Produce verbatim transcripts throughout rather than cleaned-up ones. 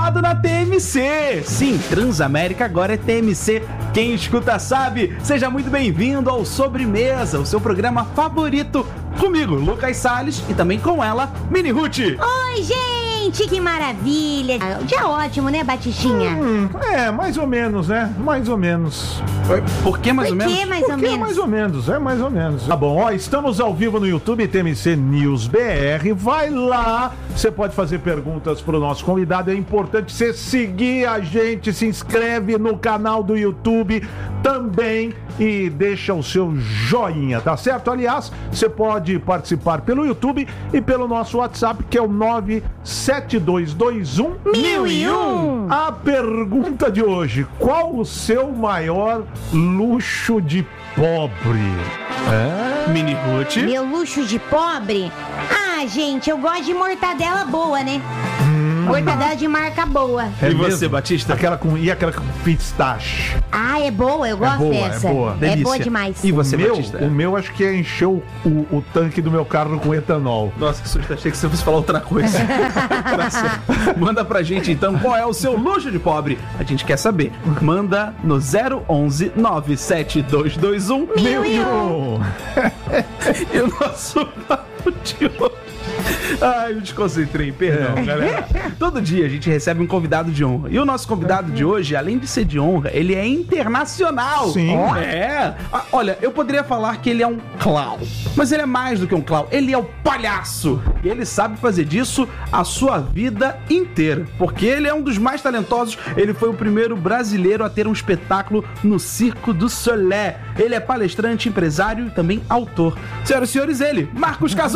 ligado na T M C. Sim, Transamérica agora é T M C. Quem escuta sabe. Seja muito bem-vindo ao Sobremesa, o seu programa favorito. Comigo, Lucas Salles, e também com ela, Mini Ruth. Oi, gente, que maravilha. Dia ótimo, né, Batistinha? Hum, é, mais ou menos, né? Mais ou menos. Por que mais Por ou menos? que mais ou Por que menos? mais ou menos, é mais ou menos. Tá bom, ó, estamos ao vivo no YouTube, T M C News B R. Vai lá, você pode fazer perguntas pro nosso convidado. É importante você seguir a gente, se inscreve no canal do YouTube também e deixa o seu joinha, tá certo? Aliás, você pode participar pelo YouTube e pelo nosso WhatsApp, que é o nove sete dois dois um Mil e um. A pergunta de hoje: qual o seu maior luxo de pobre? É? Mini Ruth. Meu luxo de pobre? Ah, gente, eu gosto de mortadela boa, né? Mortadela de marca boa. É E você, mesmo? Batista? Aquela com, e aquela com pistache? Ah, é boa, eu gosto boa, é dessa. boa. É Delícia. boa demais. E você, o meu, Batista? o meu acho que é encher o, o, o tanque do meu carro com etanol. Nossa, que susto, achei que você fosse falar outra coisa. Tá certo. Manda pra gente então qual é o seu luxo de pobre. A gente quer saber. Manda no zero onze nove sete dois dois um Mil e um. E o nosso papo de hoje. Ai, eu me desconcentrei, perdão, É. galera. Todo dia a gente recebe um convidado de honra. E o nosso convidado de hoje, além de ser de honra, ele é internacional. Sim. É. Ah, olha, eu poderia falar que ele é um clown. Mas ele é mais do que um clown. Ele é o palhaço. E ele sabe fazer disso a sua vida inteira. Porque ele é um dos mais talentosos. Ele foi o primeiro brasileiro a ter um espetáculo no Circo du Soleil. Ele é palestrante, empresário e também autor. Senhoras e senhores, ele, Marcos Cazu.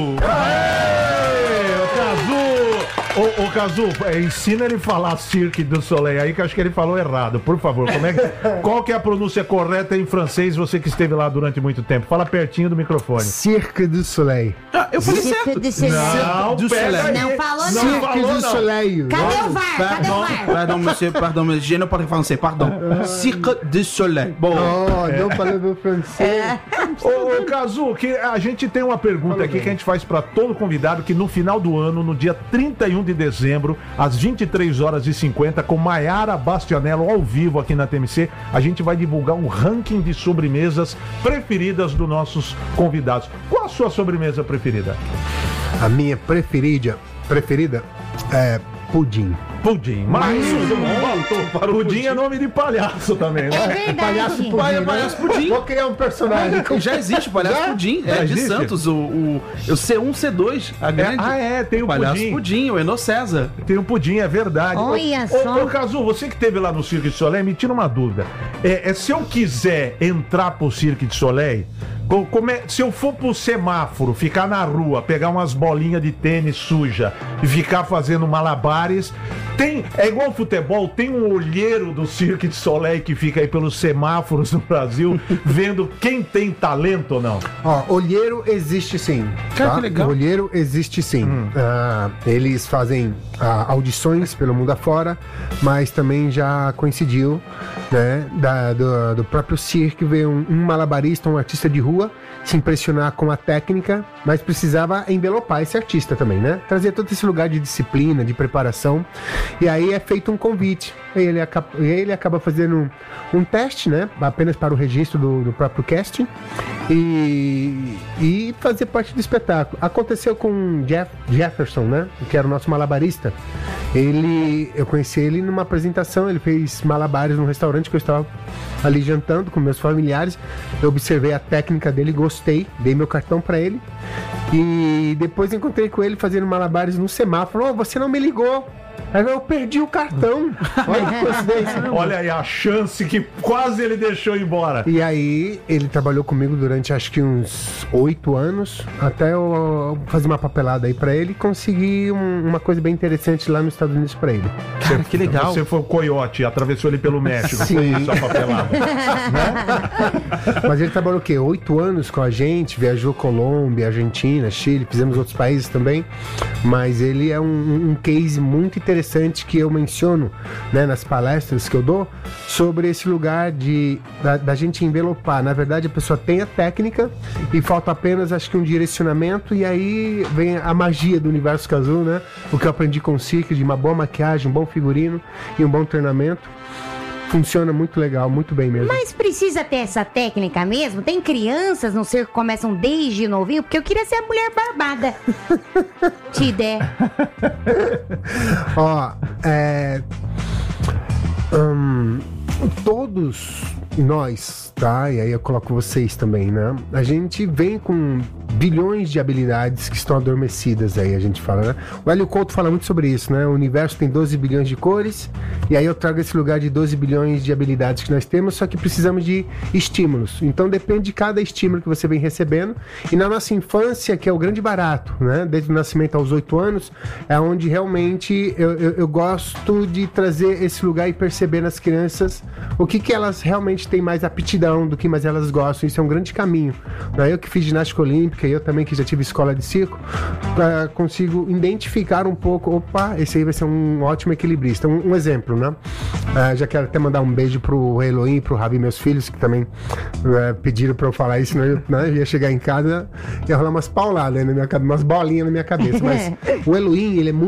Ei, ô Cazu! Ô, ô Cazu, é, ensina ele a falar Cirque du Soleil aí, que eu acho que ele falou errado. Por favor, como é que, qual que é a pronúncia correta em francês, você que esteve lá durante muito tempo? Fala pertinho do microfone. Cirque du Soleil. Ah, eu falei Cirque certo. du Soleil. Não, du pega Soleil. aí. Não falou, não. Cirque falou, du não. Soleil. Cadê o VAR? Cadê o Pardon, VAr? pardon, monsieur, pardon, monsieur, je ne parle français, pardon. Cirque du Soleil. Bom, Oh, não falei meu francês. Ô, ô Cazu, que a gente tem uma pergunta aqui que a gente faz pra todo convidado, que no final do ano, no dia trinta e um de dezembro, às vinte e três horas e cinquenta, com Maiara Bastianello ao vivo aqui na T M C, a gente vai divulgar um ranking de sobremesas preferidas dos nossos convidados. Qual a sua sobremesa preferida? A minha preferida, preferida é pudim. Pudim. Mais um voltou para o pudim. É nome de palhaço também, É né? verdade. Palhaço pudim, Pai- né? palhaço pudim. Vou criar um personagem. com- já existe o Palhaço Já? Pudim, Já é de existe? Santos, o, o, o C um, C dois, a grande. ah, é, tem o Palhaço pudim. Pudim, o Eno César. Tem um pudim, é verdade. Olha ô, só. Ô, ô, Cazu, você que esteve lá no Cirque de Soleil, me tira uma dúvida. É, é, se eu quiser entrar pro Cirque de Soleil, co- como é- se eu for pro semáforo, ficar na rua, pegar umas bolinhas de tênis suja e ficar fazendo malabares, tem, é igual futebol, tem um olheiro do Cirque de Soleil que fica aí pelos semáforos no Brasil, vendo quem tem talento ou não? Ó, olheiro existe sim. Cara, tá? que legal. Olheiro existe sim. Ah, eles fazem ah, audições pelo mundo afora, mas também já coincidiu, né, da- do, do próprio circo ver um, um malabarista, um artista de rua, se impressionar com a técnica, mas precisava envelopar esse artista também, né? Trazer todo esse lugar de disciplina, de preparação. E aí é feito um convite. E ele acaba, ele acaba fazendo um, um teste, né? Apenas para o registro do, do próprio casting. E, e fazer parte do espetáculo. Aconteceu com o Jeff, Jefferson, né? Que era o nosso malabarista. Ele, eu conheci ele numa apresentação. Ele fez malabares num restaurante que eu estava ali jantando com meus familiares. Eu observei a técnica dele, gostei, dei meu cartão para ele. E depois encontrei com ele fazendo malabares no semáforo. Oh, você não me ligou. Aí eu perdi o cartão. Olha que coincidência. Olha aí a chance que quase ele deixou embora. E aí, ele trabalhou comigo durante acho que uns oito anos, até eu fazer uma papelada aí pra ele e conseguir um- uma coisa bem interessante lá nos Estados Unidos pra ele. Cara, que legal. Você foi o coiote, atravessou ele pelo México, Sim. foi isso a papelada. Mas ele trabalhou o quê? Oito anos com a gente, viajou Colômbia, Argentina, Chile, fizemos outros países também. Mas ele é um, um case muito interessante interessante que eu menciono, né, nas palestras que eu dou, sobre esse lugar de da, da gente envelopar. Na verdade, a pessoa tem a técnica e falta apenas, acho que, um direcionamento, e aí vem a magia do Universo Cazzu, né? O que eu aprendi com o circo, de uma boa maquiagem, um bom figurino e um bom treinamento. Funciona muito legal, muito bem mesmo. Mas precisa ter essa técnica mesmo? Tem crianças no circo que começam desde novinho? Porque eu queria ser a mulher barbada. Te der. Ó, é... Hum, todos nós, tá? E aí eu coloco vocês também, né? A gente vem com bilhões de habilidades que estão adormecidas aí, a gente fala, né? O Hélio Couto fala muito sobre isso, né? O universo tem doze bilhões de cores, e aí eu trago esse lugar de doze bilhões de habilidades que nós temos, só que precisamos de estímulos. Então depende de cada estímulo que você vem recebendo. E na nossa infância, que é o grande barato, né? Desde o nascimento aos oito anos, é onde realmente eu, eu, eu gosto de trazer esse lugar e perceber nas crianças o que, que elas realmente têm mais aptidão, do que mais elas gostam. Isso é um grande caminho. Né? Eu que fiz ginástica olímpica, e eu também que já tive escola de circo, uh, consigo identificar um pouco, opa, esse aí vai ser um ótimo equilibrista. Um, um exemplo, né? Uh, já quero até mandar um beijo pro Elohim e pro Rabi, meus filhos, que também uh, pediram pra eu falar isso, senão eu, né, eu ia chegar em casa e ia rolar umas pauladas, né, na minha, umas bolinhas na minha cabeça. Mas o Elohim, ele é muito